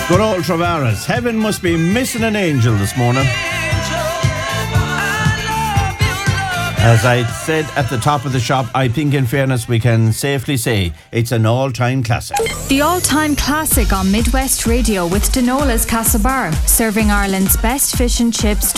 Good old Travaras. Heaven must be missing an angel this morning. As I said at the top of the shop, I think in fairness we can safely say it's an all-time classic. The all-time classic on Midwest Radio with Dinola's Castlebar, serving Ireland's best fish and chips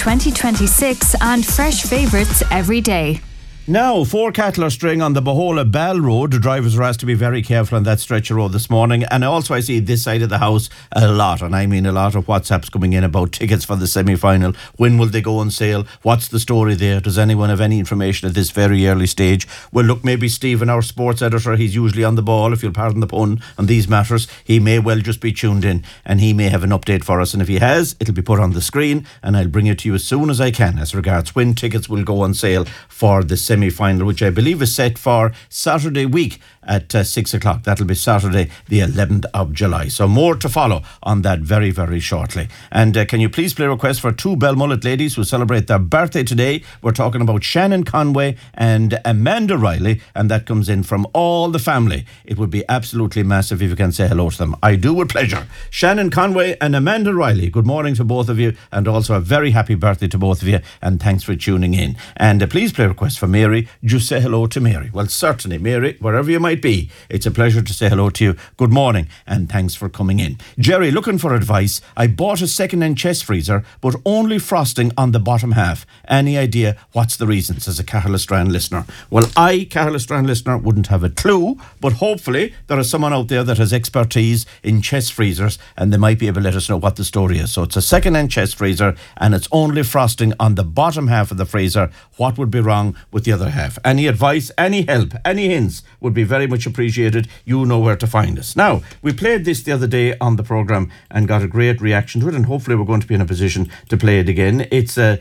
2026 and fresh favourites every day. Now, 4 cattle are straying on the Bohola Ball Road. The drivers are asked to be very careful on that stretch of road this morning. And also I see this side of the house a lot, and I mean a lot of WhatsApps coming in about tickets for the semi-final. When will they go on sale? What's the story there? Does anyone have any information at this very early stage? Well, look, maybe Stephen, our sports editor, he's usually on the ball, if you'll pardon the pun, on these matters. He may well just be tuned in and he may have an update for us. And if he has, it'll be put on the screen and I'll bring it to you as soon as I can as regards when tickets will go on sale for the semi-final, which I believe is set for Saturday week at 6 o'clock. That'll be Saturday the 11th of July. So more to follow on that very, very shortly. And can you please play a request for 2 Belmullet ladies who celebrate their birthday today? We're talking about Shannon Conway and Amanda Riley, and that comes in from all the family. It would be absolutely massive if you can say hello to them. I do with pleasure. Shannon Conway and Amanda Riley, good morning to both of you, and also a very happy birthday to both of you, and thanks for tuning in. And please play a request for Mary. Just say hello to Mary. Well, certainly, Mary, wherever you might be, it's a pleasure to say hello to you. Good morning, and thanks for coming in. Jerry, looking for advice. I bought a second-hand chest freezer, but only frosting on the bottom half. Any idea what's the reason, says a Carlisle listener? Well, I, Carlisle listener, wouldn't have a clue, but hopefully there is someone out there that has expertise in chest freezers, and they might be able to let us know what the story is. So it's a second-hand chest freezer, and it's only frosting on the bottom half of the freezer. What would be wrong with the other half? Any advice, any help, any hints would be very much appreciated. You know where to find us. Now, we played this the other day on the programme and got a great reaction to it, and hopefully we're going to be in a position to play it again. It's a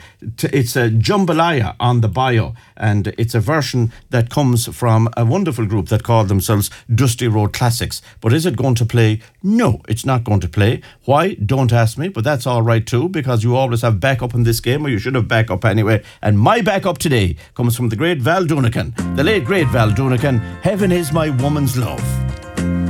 jambalaya on the bio, and it's a version that comes from a wonderful group that call themselves Dusty Road Classics. But is it going to play? No, it's not going to play. Why? Don't ask me, but that's all right too, because you always have backup in this game, or you should have backup anyway. And my backup today comes from the great Val Doonican, the late great Val Doonican. Heaven is my woman's love.